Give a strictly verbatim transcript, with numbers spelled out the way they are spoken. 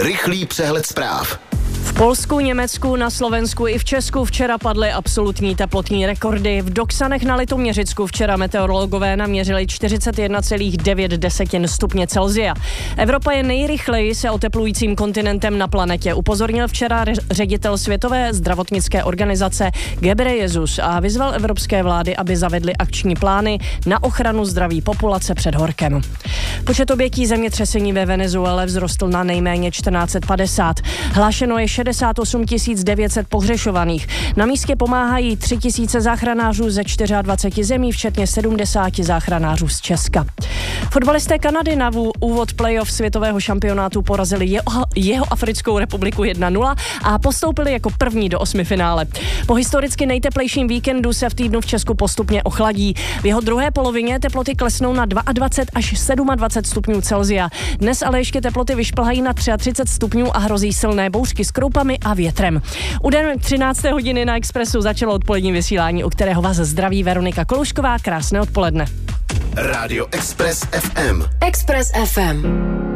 Rychlý přehled zpráv. V Polsku, Německu, na Slovensku i v Česku včera padly absolutní teplotní rekordy. V Doksanech na Litoměřicku včera meteorologové naměřili čtyřicet jedna celá devět stupně Celsia. Evropa je nejrychleji se oteplujícím kontinentem na planetě, upozornil včera ředitel Světové zdravotnické organizace Gebreyesus a vyzval evropské vlády, aby zavedly akční plány na ochranu zdraví populace před horkem. Počet obětí zemětřesení ve Venezuele vzrostl na nejméně čtrnáct padesát. Hlášeno je šedesát osm tisíc devět set pohřešovaných. Na místě pomáhají tři tisíce záchranářů ze dvacet čtyři zemí, včetně sedmdesát záchranářů z Česka. Fotbalisté Kanady na úvod playoff světového šampionátu porazili jeho, jeho Africkou republiku jedna nula a postoupili jako první do osmifinále. Po historicky nejteplejším víkendu se v týdnu v Česku postupně ochladí. V jeho druhé polovině teploty klesnou na dvacet dva až dvacet sedm stupňů Celsia. Dnes ale ještě teploty vyšplhají na třicet tři stupňů a hrozí silné bouřky s kroupami a větrem. U den třinácté hodiny na Expressu začalo odpolední vysílání, u kterého vás zdraví Veronika Kolušková. Krásné odpoledne. Rádio Express ef em. Express ef em.